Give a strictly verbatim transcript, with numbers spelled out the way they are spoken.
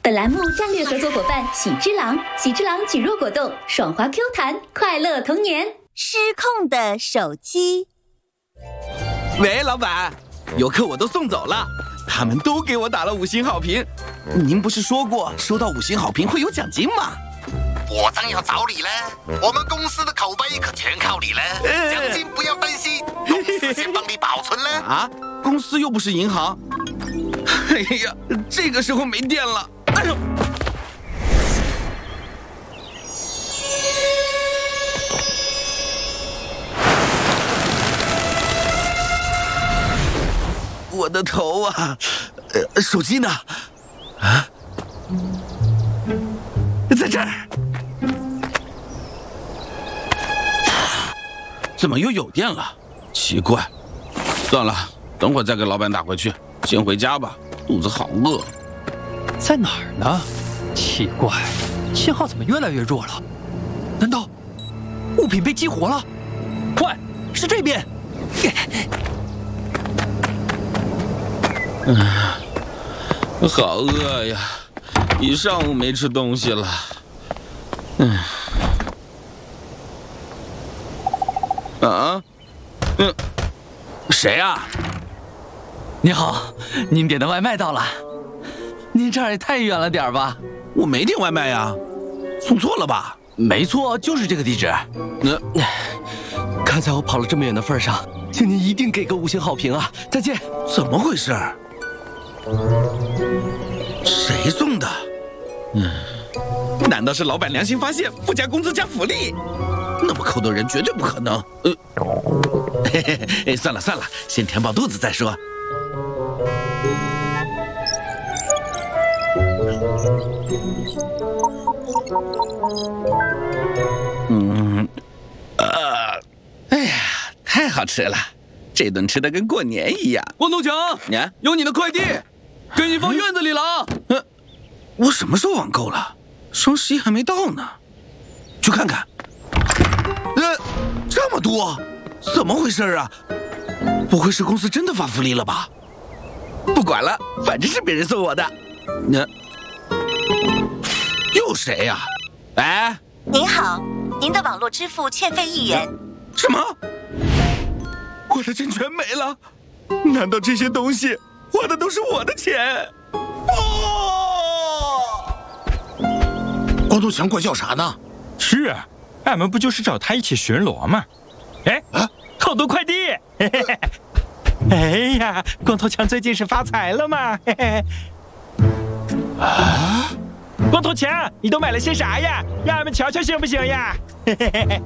本栏目战略合作伙伴喜之郎，喜之郎举弱果冻，爽滑 Q 弹，快乐童年。 失控的手机。 喂，老板，游客我都送走了，他们都给我打了五星好评。您不是说过收到五星好评会有奖金吗？ 我正要找你呢，我们公司的口碑可全靠你了，奖金不要担心，公司先帮你保存了。 啊，公司又不是银行。哎呀，这个时候没电了。哎呦！我的头啊！呃，手机呢？啊，在这儿。怎么又有电了？奇怪。算了，等会儿再给老板打回去。先回家吧，肚子好饿。 在哪儿呢？奇怪，信号怎么越来越弱了？难道物品被激活了？快，是这边！ 嗯，好饿呀，一上午没吃东西了。嗯，啊，嗯，谁啊？ 你好，您点的外卖到了。您这儿也太远了点吧？ 我没点外卖呀，送错了吧？ 没错，就是这个地址。 那、 呃，看在我跑了这么远的份上，请您一定给个五星好评啊！再见。 怎么回事？谁送的？嗯，难道是老板良心发现，不加工资加福利？那么抠的人绝对不可能。呃，嘿嘿嘿，算了算了，先填饱肚子再说。嗯，啊，哎呀，太好吃了！这顿吃的跟过年一样。 光头强， 呀， 有你的快递，给你放院子里了啊。 呃，我什么时候网购了？双十一还没到呢，去看看。呃，这么多，怎么回事啊？不会是公司真的发福利了吧？不管了，反正是别人送我的。那、呃、又谁呀、啊？哎， 您好，您的网络支付欠费一元。 什么？我的钱全没了？难道这些东西花的都是我的钱？哦！ 光头强怪叫啥呢？ 是，俺们不就是找他一起巡逻吗？哎，啊、好多快递！嘿嘿嘿。哎呀，光头强最近是发财了吗？嘿嘿。啊！光头强，你都买了些啥呀？让俺们瞧瞧行不行呀？嘿嘿嘿。